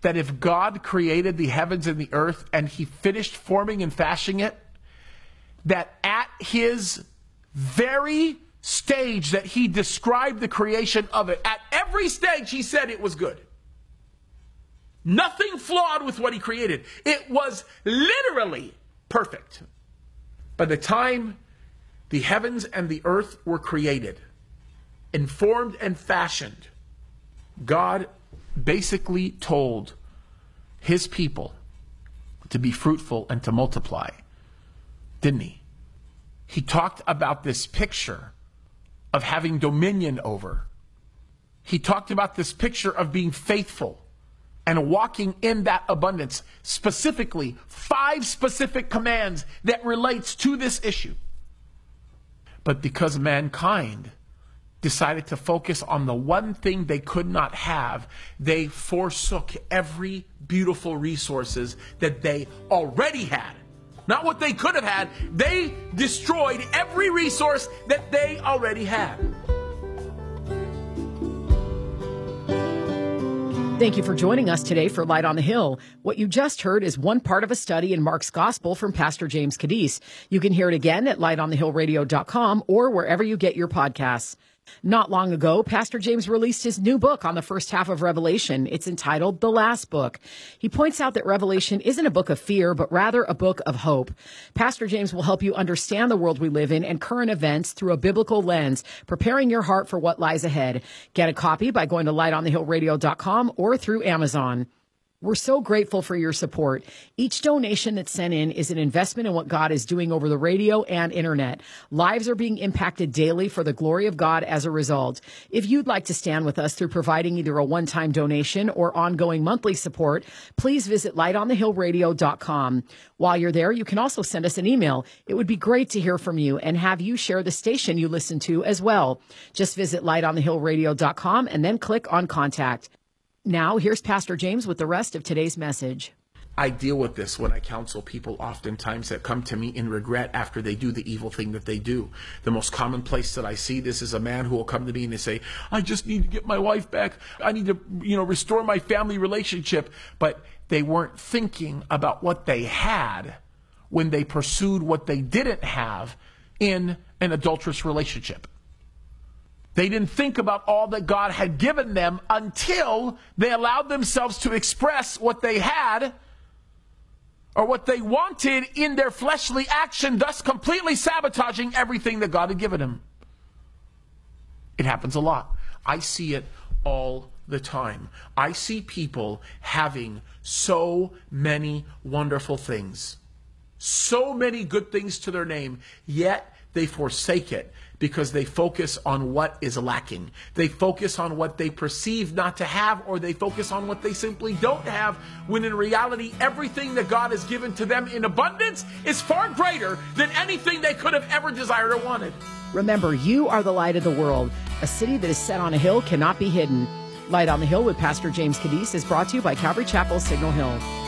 that if God created the heavens and the earth and he finished forming and fashioning it, that at his very stage that he described the creation of it, at every stage he said it was good. Nothing flawed with what he created. It was literally perfect. By the time the heavens and the earth were created, informed and fashioned, God basically told his people to be fruitful and to multiply, didn't he? He talked about this picture of having dominion over. He talked about this picture of being faithful and walking in that abundance. Specifically, 5 specific commands that relates to this issue. But because mankind decided to focus on the one thing they could not have, they forsook every beautiful resources that they already had. Not what they could have had. They destroyed every resource that they already had. Thank you for joining us today for Light on the Hill. What you just heard is one part of a study in Mark's Gospel from Pastor James Cadiz. You can hear it again at lightonthehillradio.com or wherever you get your podcasts. Not long ago, Pastor James released his new book on the first half of Revelation. It's entitled The Last Book. He points out that Revelation isn't a book of fear, but rather a book of hope. Pastor James will help you understand the world we live in and current events through a biblical lens, preparing your heart for what lies ahead. Get a copy by going to lightonthehillradio.com or through Amazon. We're so grateful for your support. Each donation that's sent in is an investment in what God is doing over the radio and internet. Lives are being impacted daily for the glory of God as a result. If you'd like to stand with us through providing either a one-time donation or ongoing monthly support, please visit lightonthehillradio.com. While you're there, you can also send us an email. It would be great to hear from you and have you share the station you listen to as well. Just visit lightonthehillradio.com and then click on Contact. Now, here's Pastor James with the rest of today's message. I deal with this when I counsel people oftentimes that come to me in regret after they do the evil thing that they do. The most common place that I see this is a man who will come to me and they say, I just need to get my wife back. I need to, restore my family relationship. But they weren't thinking about what they had when they pursued what they didn't have in an adulterous relationship. They didn't think about all that God had given them until they allowed themselves to express what they had or what they wanted in their fleshly action, thus completely sabotaging everything that God had given them. It happens a lot. I see it all the time. I see people having so many wonderful things, so many good things to their name, yet they forsake it because they focus on what is lacking. They focus on what they perceive not to have, or they focus on what they simply don't have, when in reality, everything that God has given to them in abundance is far greater than anything they could have ever desired or wanted. Remember, you are the light of the world. A city that is set on a hill cannot be hidden. Light on the Hill with Pastor James Cadiz is brought to you by Calvary Chapel, Signal Hill.